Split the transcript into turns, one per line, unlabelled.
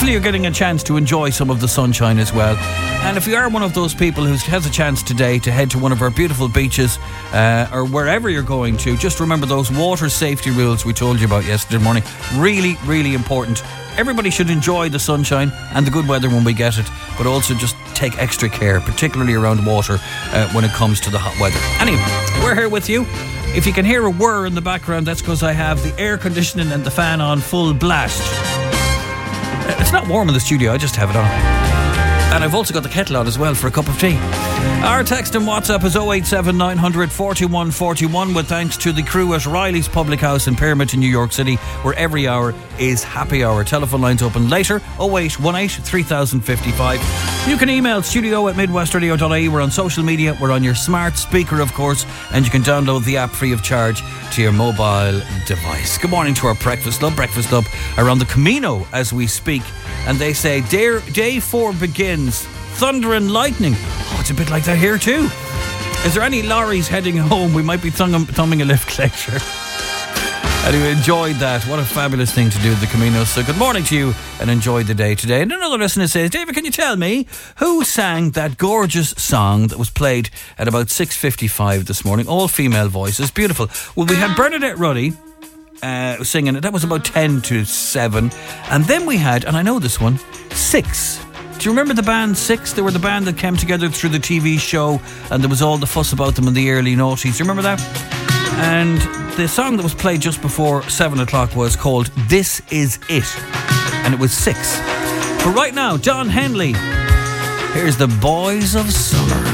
hopefully you're getting a chance to enjoy some of the sunshine as well. And if you are one of those people who has a chance today to head to one of our beautiful beaches or wherever you're going to, just remember those water safety rules we told you about yesterday morning. Really, really important. Everybody should enjoy the sunshine and the good weather when we get it, but also just take extra care, particularly around water when it comes to the hot weather. Anyway, we're here with you. If you can hear a whir in the background, that's because I have the air conditioning and the fan on full blast. It's not warm in the studio, I just have it on. And I've also got the kettle on as well for a cup of tea. Our text and WhatsApp is 087 900 41 41, with thanks to the crew at Riley's Public House in Pyramid in New York City, where every hour is happy hour. Telephone lines open later, 0818 3055. You can email studio@midwestradio.ie. We're on social media, we're on your smart speaker, of course, and you can download the app free of charge to your mobile device. Good morning to our Breakfast Club around the Camino as we speak. And they say, day 4 begins, thunder and lightning. Oh, it's a bit like that here too. Is there any lorries heading home? We might be thumbing a lift later. Anyway, enjoyed that. What a fabulous thing to do at the Camino. So good morning to you and enjoy the day today. And another listener says, David, can you tell me who sang that gorgeous song that was played at about 6:55 this morning? All female voices. Beautiful. Well, we had Bernadette Ruddy singing it. That was about 10 to 7. And then we had, and I know this one, Six. Do you remember the band Six? They were the band that came together through the TV show, and there was all the fuss about them in the early noughties. Do you remember that? And the song that was played just before 7 o'clock was called This Is It, and it was Six. But right now, Don Henley, here's the Boys of Summer.